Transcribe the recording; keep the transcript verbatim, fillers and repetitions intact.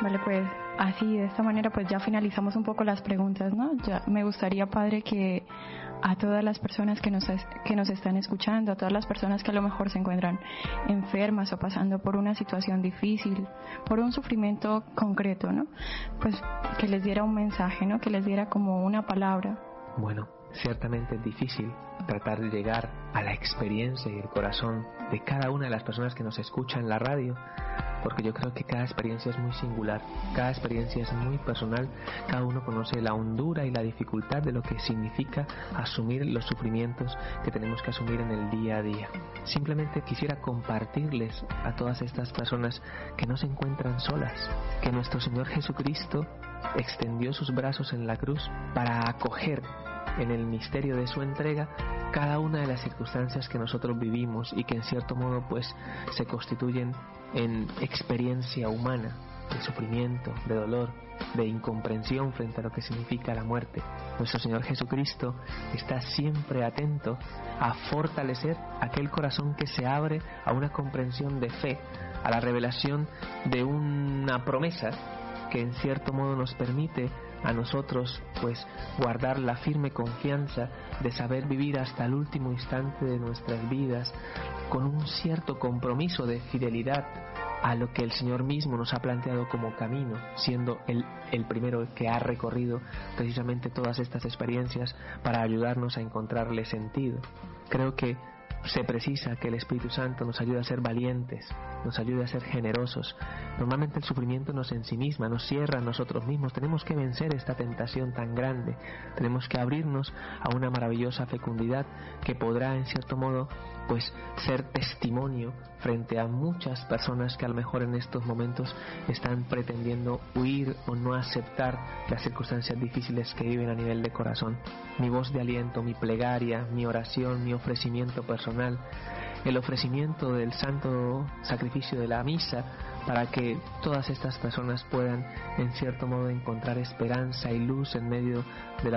Vale, pues así, de esta manera, pues ya finalizamos un poco las preguntas, ¿no? Ya me gustaría, Padre, que a todas las personas que nos, que nos están escuchando, a todas las personas que a lo mejor se encuentran enfermas o pasando por una situación difícil, por un sufrimiento concreto, ¿no? Pues que les diera un mensaje, ¿no? Que les diera como una palabra. Bueno, ciertamente es difícil tratar de llegar a la experiencia y el corazón de cada una de las personas que nos escucha en la radio, porque yo creo que cada experiencia es muy singular, cada experiencia es muy personal, cada uno conoce la hondura y la dificultad de lo que significa asumir los sufrimientos que tenemos que asumir en el día a día. Simplemente quisiera compartirles a todas estas personas que no se encuentran solas, que nuestro Señor Jesucristo extendió sus brazos en la cruz para acoger en el misterio de su entrega cada una de las circunstancias que nosotros vivimos y que en cierto modo pues se constituyen en experiencia humana, de sufrimiento, de dolor, de incomprensión frente a lo que significa la muerte. Nuestro Señor Jesucristo está siempre atento a fortalecer aquel corazón que se abre a una comprensión de fe, a la revelación de una promesa que en cierto modo nos permite a nosotros pues guardar la firme confianza de saber vivir hasta el último instante de nuestras vidas con un cierto compromiso de fidelidad a lo que el Señor mismo nos ha planteado como camino, siendo el, el primero que ha recorrido precisamente todas estas experiencias para ayudarnos a encontrarle sentido. Creo que se precisa que el Espíritu Santo nos ayude a ser valientes, nos ayude a ser generosos. Normalmente el sufrimiento nos ensimisma, nos cierra a nosotros mismos. Tenemos que vencer esta tentación tan grande. Tenemos que abrirnos a una maravillosa fecundidad que podrá, en cierto modo, pues ser testimonio frente a muchas personas que a lo mejor en estos momentos están pretendiendo huir o no aceptar las circunstancias difíciles que viven a nivel de corazón. Mi voz de aliento, mi plegaria, mi oración, mi ofrecimiento personal, el ofrecimiento del santo sacrificio de la misa para que todas estas personas puedan en cierto modo encontrar esperanza y luz en medio de la